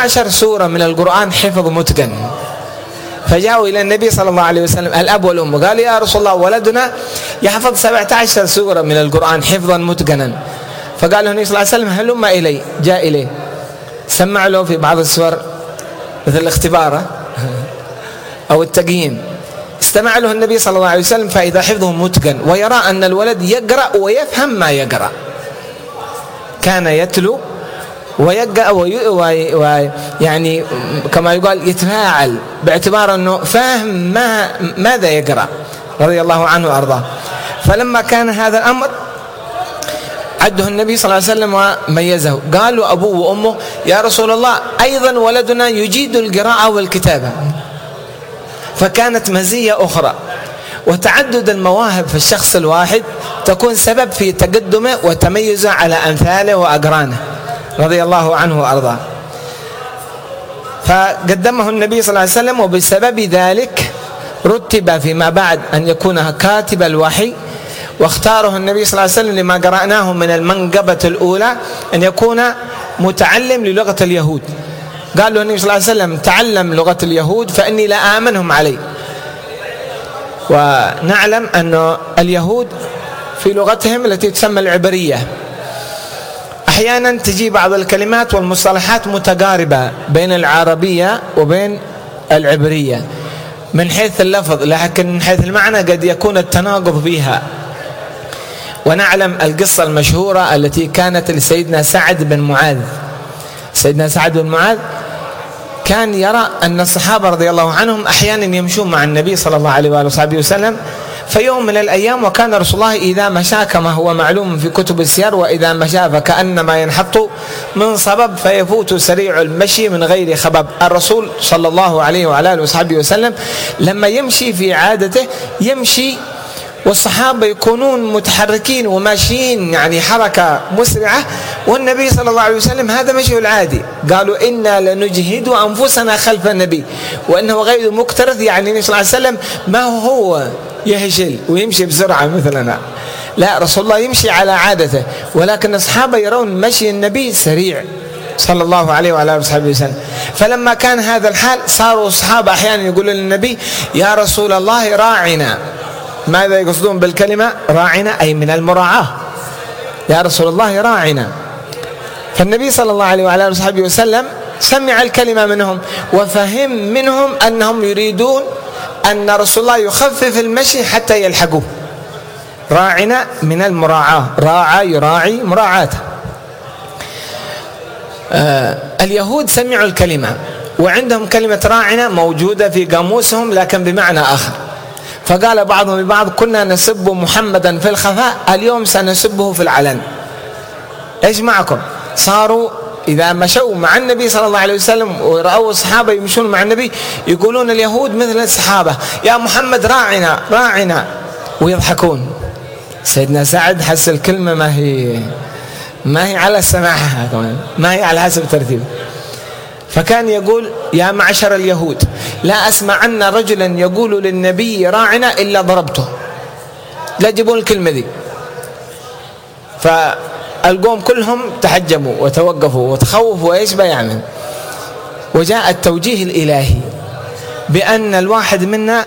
17 سورة من القرآن حفظ متقن. فجاءوا إلى النبي صلى الله عليه وسلم الأب والأم، قال يا رسول الله ولدنا يحفظ 17 سورة من القرآن حفظا متقنا. فقال له النبي صلى الله عليه وسلم هلما إلي. جاء إليه، سمع له في بعض السور مثل الاختبار أو التقييم، استمع له النبي صلى الله عليه وسلم فإذا حفظه متقن ويرى أن الولد يقرأ ويفهم ما يقرأ، كان يتلو ويقرأ ويعني كما يقال يتفاعل باعتبار أنه فاهم ماذا يقرأ رضي الله عنه وأرضاه. فلما كان هذا الأمر عده النبي صلى الله عليه وسلم وميزه. قالوا أبوه وأمه يا رسول الله أيضا ولدنا يجيد القراءة والكتابة. فكانت مزية أخرى، وتعدد المواهب في الشخص الواحد تكون سبب في تقدمه وتميزه على أمثاله وأقرانه رضي الله عنه وأرضاه. فقدمه النبي صلى الله عليه وسلم، وبسبب ذلك رتب فيما بعد أن يكون كاتب الوحي، واختاره النبي صلى الله عليه وسلم لما قرأناه من المنقبة الأولى أن يكون متعلم للغة اليهود. قال له النبي صلى الله عليه وسلم تعلم لغة اليهود فإني لا آمنهم عليه. ونعلم أن اليهود في لغتهم التي تسمى العبرية أحيانا تجي بعض الكلمات والمصطلحات متقاربة بين العربية وبين العبرية من حيث اللفظ، لكن من حيث المعنى قد يكون التناقض فيها. ونعلم القصة المشهورة التي كانت لسيدنا سعد بن معاذ. سيدنا سعد بن معاذ كان يرى أن الصحابة رضي الله عنهم أحيانا يمشون مع النبي صلى الله عليه وآله وصحبه وسلم. فيوم من الأيام وكان رسول الله إذا مشى كما هو معلوم في كتب السير، وإذا مشى فكأنما ينحط من صبب فيفوت سريع المشي من غير خبب. الرسول صلى الله عليه وعلى آله وصحبه وسلم لما يمشي في عادته يمشي والصحابة يكونون متحركين وماشيين يعني حركة مسرعة، والنبي صلى الله عليه وسلم هذا مشيه العادي. قالوا إنا لنجهد أنفسنا خلف النبي، وإنه غير مكترث، يعني النبي صلى الله عليه وسلم ما هو يهجل ويمشي بسرعة مثلنا، لا، رسول الله يمشي على عادته، ولكن الصحابة يرون مشي النبي سريع صلى الله عليه وعلى آله وصحبه وسلم. فلما كان هذا الحال صاروا الصحابة أحيانا يقولون للنبي يا رسول الله راعنا. ماذا يقصدون بالكلمة راعنا؟ أي من المراعاة، يا رسول الله راعنا. فالنبي صلى الله عليه وعلى آله وصحبه وسلم سمع الكلمة منهم وفهم منهم أنهم يريدون أن رسول الله يخفف المشي حتى يلحقوه. راعنا من المراعاة، راعى يراعي مراعاته. اليهود سمعوا الكلمة وعندهم كلمة راعنا موجودة في قاموسهم لكن بمعنى آخر. فقال بعضهم لبعض كنا نسب محمدا في الخفاء، اليوم سنسبه في العلن. ايش معكم؟ صاروا إذا مشوا مع النبي صلى الله عليه وسلم ورأوا الصحابة يمشون مع النبي يقولون اليهود مثل الصحابة يا محمد راعنا راعنا، ويضحكون. سيدنا سعد حس الكلمة ما هي على السماحة، ما هي على حسب ترتيب، فكان يقول يا معشر اليهود لا أسمع أن رجلا يقول للنبي راعنا إلا ضربته. لا يجيبون الكلمة دي. فالقوم كلهم تحجموا وتوقفوا وتخوفوا وإيش بيعمل. وجاء التوجيه الإلهي بأن الواحد منا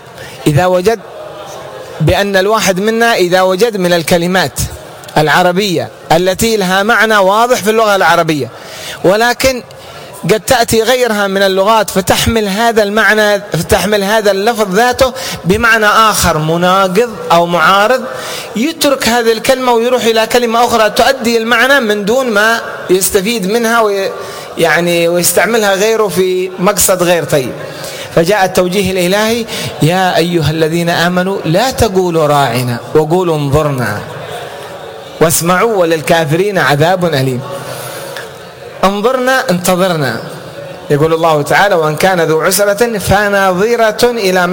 إذا وجد من الكلمات العربية التي لها معنى واضح في اللغة العربية، ولكن قد تأتي غيرها من اللغات فتحمل هذا المعنى، فتحمل هذا اللفظ ذاته بمعنى آخر مناقض أو معارض، يترك هذه الكلمة ويروح إلى كلمة أخرى تؤدي المعنى من دون ما يستفيد منها ويستعملها غيره في مقصد غير طيب. فجاء التوجيه الإلهي يا أيها الذين آمنوا لا تقولوا راعنا وقولوا انظرنا واسمعوا وللكافرين عذاب أليم. انظرنا انتظرنا، يقول الله تعالى وان كان ذو عسرة فناظرة إلى